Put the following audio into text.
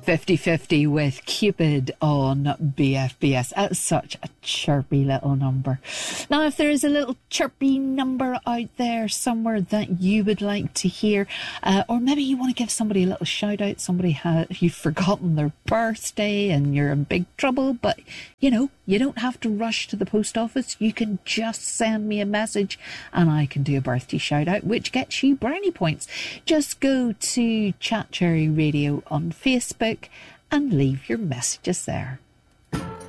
50-50 with Cupid on BFBS. That's such a chirpy little number. Now, if there is a little chirpy number out there somewhere that you would like to hear, or maybe you want to give somebody a little shout out, you've forgotten their birthday and you're in big trouble, but you know, you don't have to rush to the post office. You can just send me a message and I can do a birthday shout out, which gets you brownie points. Just go to Chat Cherry Radio on Facebook and leave your messages there.